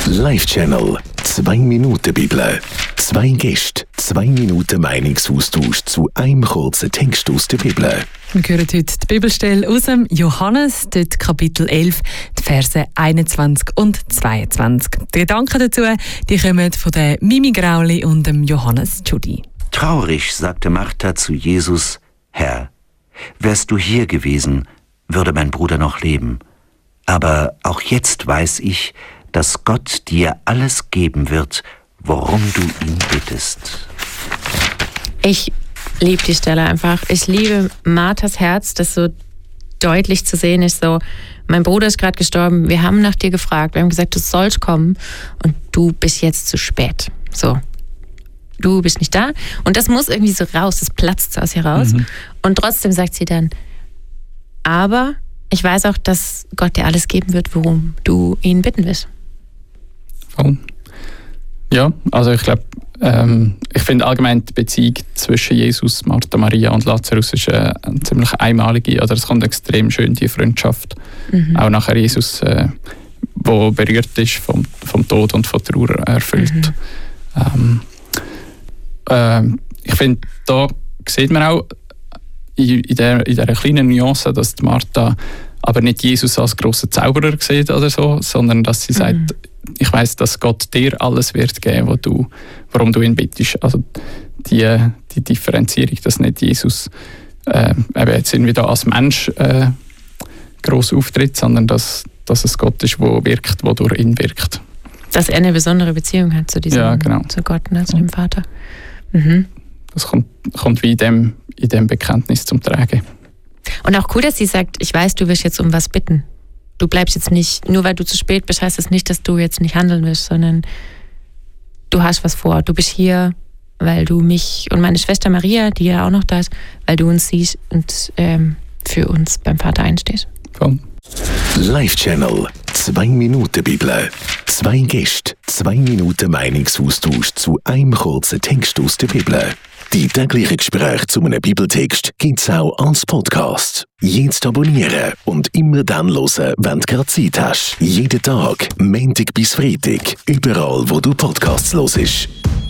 Live-Channel 2 Minuten Bibel. 2 Gäste, 2 Minuten Meinungsaustausch zu einem kurzen Text aus der Bibel. Wir hören heute die Bibelstelle aus dem Johannes, dort Kapitel 11, die Verse 21 und 22. Die Gedanken dazu die kommen von der Mimi Grauli und dem Johannes Tschudi. Traurig sagte Martha zu Jesus: Herr, wärst du hier gewesen, würde mein Bruder noch leben. Aber auch jetzt weiß ich, dass Gott dir alles geben wird, worum du ihn bittest. Ich liebe die Stelle einfach. Ich liebe Marthas Herz, das so deutlich zu sehen ist. So, mein Bruder ist gerade gestorben, wir haben nach dir gefragt, wir haben gesagt, du sollst kommen und du bist jetzt zu spät. So, du bist nicht da. Und das muss irgendwie so raus, das platzt so aus ihr raus. Und trotzdem sagt sie dann, aber ich weiß auch, dass Gott dir alles geben wird, worum du ihn bitten willst. Oh. Ja, also ich glaube, ich finde allgemein die Beziehung zwischen Jesus, Martha, Maria und Lazarus ist eine ziemlich einmalige, oder es kommt extrem schön, die Freundschaft. Auch nachher Jesus, wo berührt ist vom Tod und von Trauer erfüllt. Ich finde, da sieht man auch in dieser kleinen Nuance, dass die Martha aber nicht Jesus als grossen Zauberer sieht oder so, sondern dass sie sagt, ich weiss, dass Gott dir alles wird geben, worum du ihn bittest. Also die Differenzierung, dass nicht Jesus eben jetzt irgendwie da als Mensch gross auftritt, sondern dass es Gott ist, der wirkt, der durch ihn wirkt. Dass er eine besondere Beziehung hat zu diesem, zu Gott, zu dem Vater. Das kommt wie in dem Bekenntnis zum Tragen. Und auch cool, dass sie sagt, ich weiß, du wirst jetzt um was bitten. Du bleibst jetzt nicht, nur weil du zu spät bist, heißt das nicht, dass du jetzt nicht handeln wirst, sondern du hast was vor. Du bist hier, weil du mich und meine Schwester Maria, die ja auch noch da ist, weil du uns siehst und für uns beim Vater einstehst. Voll. Live-Channel 2 Minuten Bibel. 2 Gäste, 2 Minuten Meinungsaustausch zu einem kurzen Text aus der Bibel. Die täglichen Gespräche zu einem Bibeltext gibt es auch als Podcast. Jetzt abonnieren und immer dann hören, wenn du gerade Zeit hast. Jeden Tag, Montag bis Freitag, überall wo du Podcasts hörst.